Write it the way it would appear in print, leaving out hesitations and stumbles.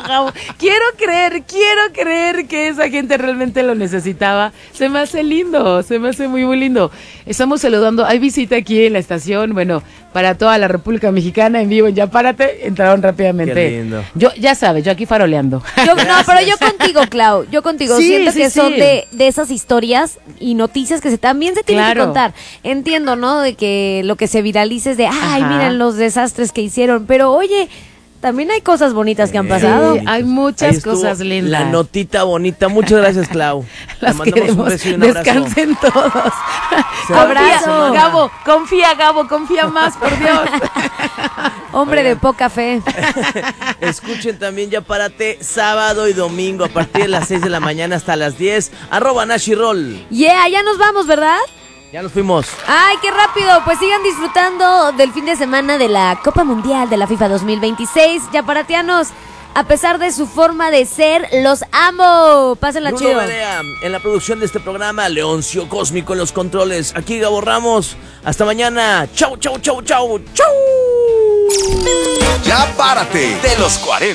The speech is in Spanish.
Gabo. Quiero creer que esa gente realmente lo necesitaba. Se me hace lindo, se me hace muy, muy lindo. Estamos saludando, hay visita aquí en la estación, bueno, para toda la República Mexicana en vivo en Ya Párate, entraron rápidamente. Qué lindo. Yo, ya sabes, yo aquí faroleando. No, pero yo contigo, Clau, Sí, siento sí, que sí. son de esas historias y noticias que también se tienen que Claro. contar. Entiendo, ¿no? De que lo que se viralice es de, ay, Ajá. miren los desastres que hicieron, pero oye, también hay cosas bonitas que han pasado. Sí, hay muchas Ahí estuvo cosas lindas. La notita bonita. Muchas gracias, Clau. Las Te mandamos queremos. un beso y un abrazo. Descansen todos. Abrazo. Gabo, confía más, por Dios. Hombre de poca fe. Escuchen también Ya Párate sábado y domingo a partir de las 6 de la mañana hasta las 10. @NashiRoll. Yeah, ya nos vamos, ¿verdad? Ya nos fuimos. Ay, qué rápido. Pues sigan disfrutando del fin de semana de la Copa Mundial de la FIFA 2026. Yaparatianos, a pesar de su forma de ser, los amo. Pásenla Bruno chido. Berea en la producción de este programa. Leoncio Cósmico en los controles. Aquí Gabo Ramos. Hasta mañana. Chau, chau, chau, chau, chau. Ya Párate de los 40.